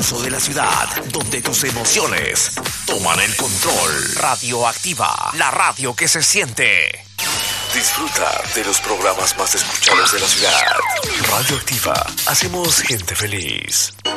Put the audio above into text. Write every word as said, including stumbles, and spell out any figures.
pulso de la ciudad, donde tus emociones toman el control. Radioactiva, la radio que se siente. Disfruta de los programas más escuchados de la ciudad. Radioactiva, hacemos gente feliz.